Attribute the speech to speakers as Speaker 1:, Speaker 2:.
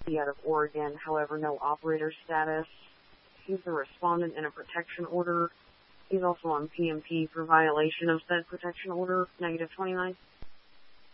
Speaker 1: out of Oregon, however, no operator status. He's the respondent in a protection order. He's also on PMP for violation of said protection order, -29.